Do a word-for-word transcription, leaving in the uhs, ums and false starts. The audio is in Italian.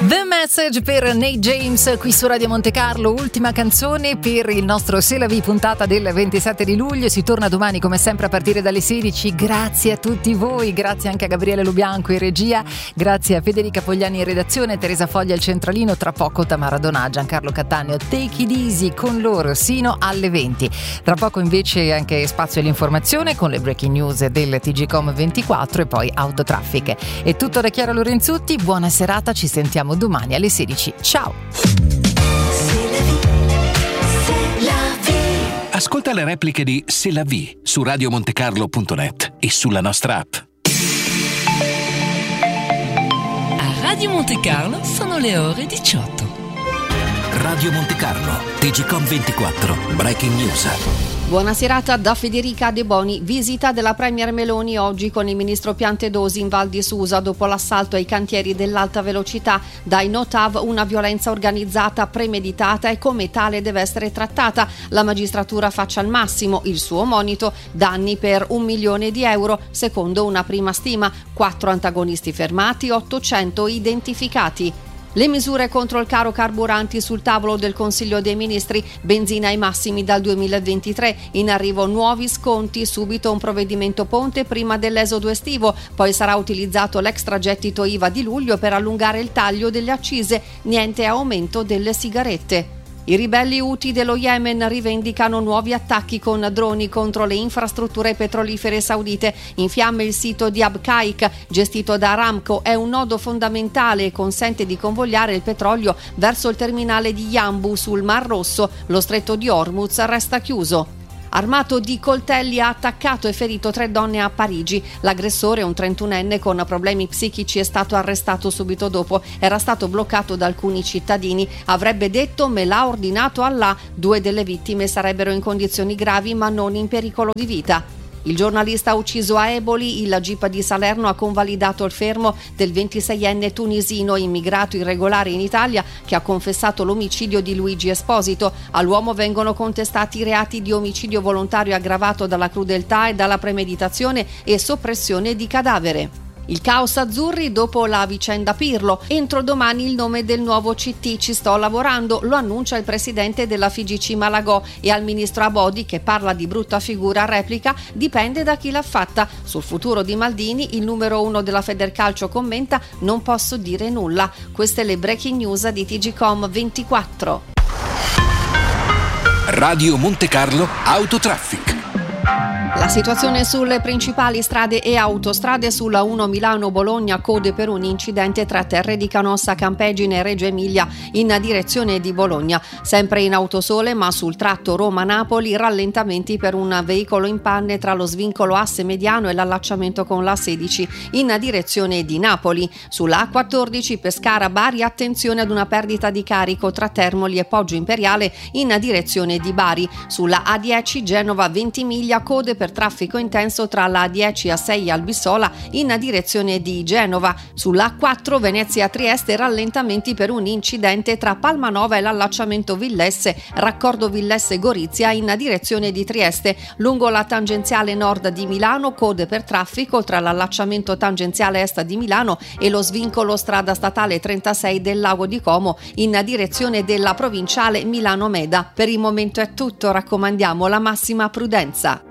The Message per Nate James qui su Radio Monte Carlo, ultima canzone per il nostro C'est la vie puntata del ventisette di luglio. Si torna domani come sempre a partire dalle sedici. Grazie a tutti voi, grazie anche a Gabriele Lubianco in regia, grazie a Federica Pogliani in redazione, Teresa Foglia al centralino, tra poco Tamara Donà, Giancarlo Cattaneo, Take It Easy con loro sino alle venti. Tra poco invece anche spazio all'informazione con le breaking news del T G Com ventiquattro e poi Autotraffic. È tutto da Chiara Lorenzutti, buona serata, ci sentiamo domani alle sedici. Ciao! Ascolta le repliche di C'est la vie su radio montecarlo punto net e sulla nostra app. A Radio Monte Carlo sono le ore diciotto. Radio Monte Carlo, T G Com ventiquattro, breaking news. Buona serata da Federica De Boni. Visita della Premier Meloni oggi con il ministro Piantedosi in Val di Susa dopo l'assalto ai cantieri dell'alta velocità. Dai Notav una violenza organizzata, premeditata e come tale deve essere trattata. La magistratura faccia al massimo. Il suo monito: danni per un milione di euro, secondo una prima stima. Quattro antagonisti fermati, ottocento identificati. Le misure contro il caro carburanti sul tavolo del Consiglio dei Ministri, benzina ai massimi dal duemilaventitré, in arrivo nuovi sconti, subito un provvedimento ponte prima dell'esodo estivo, poi sarà utilizzato l'extragettito I V A di luglio per allungare il taglio delle accise, niente aumento delle sigarette. I ribelli Houthi dello Yemen rivendicano nuovi attacchi con droni contro le infrastrutture petrolifere saudite. In fiamme il sito di Abqaiq, gestito da Aramco, è un nodo fondamentale e consente di convogliare il petrolio verso il terminale di Yanbu sul Mar Rosso. Lo stretto di Hormuz resta chiuso. Armato di coltelli ha attaccato e ferito tre donne a Parigi. L'aggressore, un trentunenne con problemi psichici, è stato arrestato subito dopo. Era stato bloccato da alcuni cittadini. Avrebbe detto: me l'ha ordinato Allah. Due delle vittime sarebbero in condizioni gravi ma non in pericolo di vita. Il giornalista ucciso a Eboli, il G I P di Salerno ha convalidato il fermo del ventiseienne tunisino immigrato irregolare in Italia che ha confessato l'omicidio di Luigi Esposito. All'uomo vengono contestati i reati di omicidio volontario aggravato dalla crudeltà e dalla premeditazione e soppressione di cadavere. Il caos azzurri dopo la vicenda Pirlo. Entro domani il nome del nuovo C T, ci sto lavorando, lo annuncia il presidente della F I G C Malagò, e al ministro Abodi, che parla di brutta figura, replica: dipende da chi l'ha fatta. Sul futuro di Maldini il numero uno della Federcalcio commenta: non posso dire nulla. Queste le breaking news di T G Com ventiquattro. Radio Monte Carlo Autotraffic. La situazione sulle principali strade e autostrade: sulla uno Milano-Bologna, code per un incidente tra Terre di Canossa, Campegine e Reggio Emilia in direzione di Bologna. Sempre in autosole, ma sul tratto Roma-Napoli, rallentamenti per un veicolo in panne tra lo svincolo asse mediano e l'allacciamento con la sedici in direzione di Napoli. Sulla A quattordici Pescara-Bari, attenzione ad una perdita di carico tra Termoli e Poggio Imperiale in direzione di Bari. Sulla A dieci Genova-Ventimiglia, code per traffico intenso tra la A dieci e A sei Albissola in direzione di Genova. Sulla A quattro Venezia-Trieste, rallentamenti per un incidente tra Palmanova e l'allacciamento Villesse, raccordo Villesse-Gorizia in direzione di Trieste. Lungo la tangenziale nord di Milano, code per traffico tra l'allacciamento tangenziale est di Milano e lo svincolo strada statale trentasei del Lago di Como in direzione della provinciale Milano-Meda. Per il momento è tutto, raccomandiamo la massima prudenza.